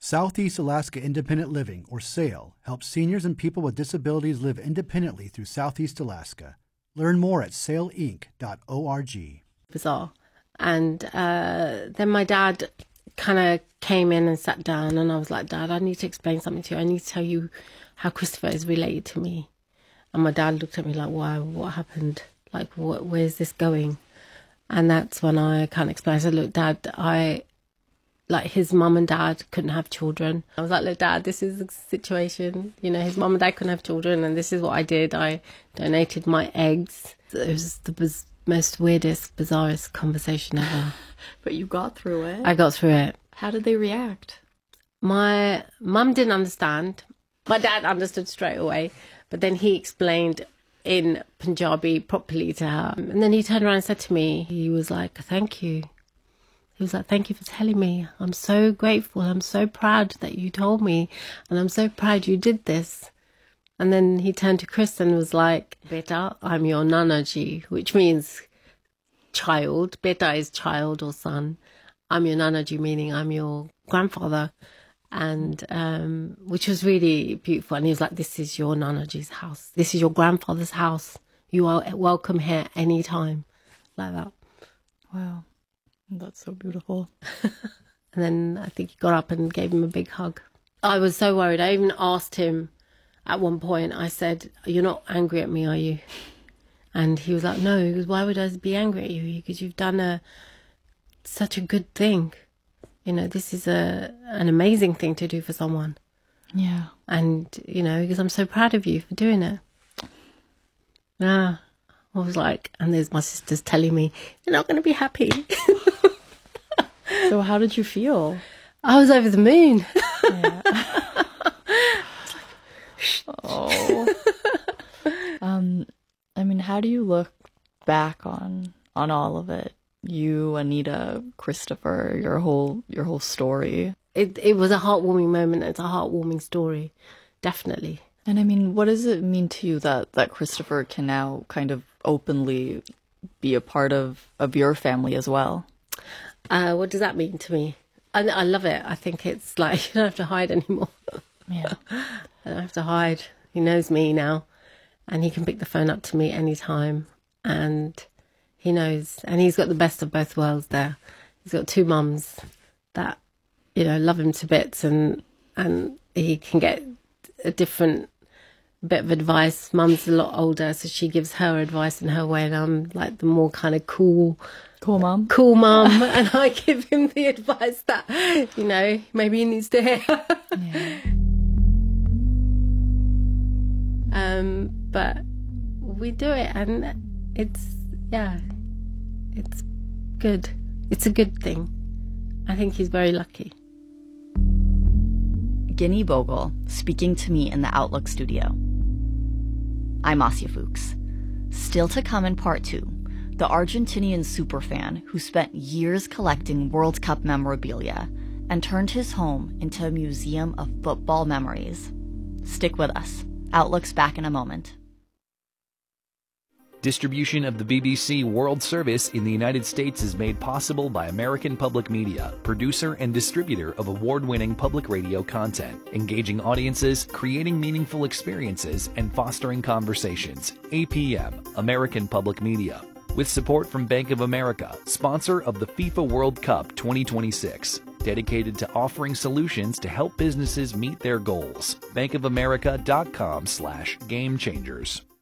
Southeast Alaska Independent Living, or SAIL, helps seniors and people with disabilities live independently through Southeast Alaska. Learn more at sailinc.org. Bizarre. And then my dad kind of came in and sat down, and I was like, Dad, I need to explain something to you. I need to tell you how Christopher is related to me. And my dad looked at me like, wow, what happened? Like, where's this going? And that's when I kind of explained. I said, look, Dad, his mum and dad couldn't have children. I was like, look, Dad, this is the situation. You know, his mum and dad couldn't have children, and this is what I did. I donated my eggs. It was the most weirdest, bizarrest conversation ever. But you got through it. I got through it. How did they react? My mum didn't understand. My dad understood straight away, but then he explained in Punjabi properly to her. And then he turned around and said to me, he was like, thank you. He was like, thank you for telling me. I'm so grateful. I'm so proud that you told me. And I'm so proud you did this. And then he turned to Chris and was like, Beta, I'm your Nanaji, which means child. Beta is child or son. I'm your Nanaji, meaning I'm your grandfather. And which was really beautiful. And he was like, this is your Nanaji's house. This is your grandfather's house. You are welcome here anytime. Like that. Wow. That's so beautiful. And then I think he got up and gave him a big hug. I was so worried. I even asked him at one point, I said, you're not angry at me, are you? And he was like, no. He goes, why would I be angry at you? Because you've done such a good thing. You know, this is an amazing thing to do for someone. Yeah. And, you know, because I'm so proud of you for doing it. Yeah. I was like, and there's my sisters telling me, you're not going to be happy. So how did you feel? I was over the moon. Yeah. Oh. I mean, how do you look back on all of it? You, Anita, Christopher, your whole story. It was a heartwarming moment. It's a heartwarming story, definitely. And I mean, what does it mean to you that Christopher can now kind of openly be a part of your family as well? What does that mean to me? I love it. I think it's like, you don't have to hide anymore. Yeah. I don't have to hide. He knows me now, and he can pick the phone up to me anytime, and he knows, and he's got the best of both worlds there. He's got two mums that, you know, love him to bits, and he can get a different bit of advice. Mum's a lot older, so she gives her advice in her way, and I'm like the more kind of cool mum. Cool mum, and I give him the advice that, you know, maybe he needs to hear. Yeah. But we do it, and it's good. It's a good thing. I think he's very lucky. Guinea Bogle speaking to me in the Outlook studio. I'm Asya Fuchs. Still to come in part 2, the Argentinian superfan who spent years collecting World Cup memorabilia and turned his home into a museum of football memories. Stick with us. Outlook's back in a moment. Distribution of the BBC World Service in the United States is made possible by American Public Media, producer and distributor of award-winning public radio content, engaging audiences, creating meaningful experiences, and fostering conversations. APM, American Public Media. With support from Bank of America, sponsor of the FIFA World Cup 2026. Dedicated to offering solutions to help businesses meet their goals. bankofamerica.com/gamechangers.